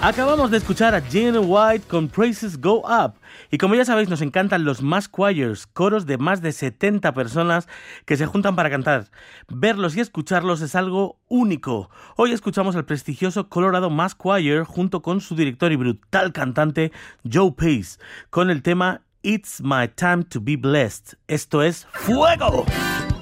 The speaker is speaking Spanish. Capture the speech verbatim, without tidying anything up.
Acabamos de escuchar a Gene White con Praises Go Up. Y como ya sabéis, nos encantan los mass choirs, coros de más de setenta personas que se juntan para cantar. Verlos y escucharlos es algo único. Hoy escuchamos al prestigioso Colorado Mass Choir junto con su director y brutal cantante Joe Pace, con el tema It's My Time to Be Blessed. Esto es ¡Fuego!